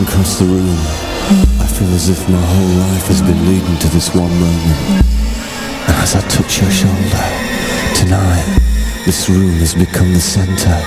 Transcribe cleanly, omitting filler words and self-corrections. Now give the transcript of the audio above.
across the room, I feel as if my whole life has been leading to this one moment. And as I touch your shoulder, tonight, this room has become the center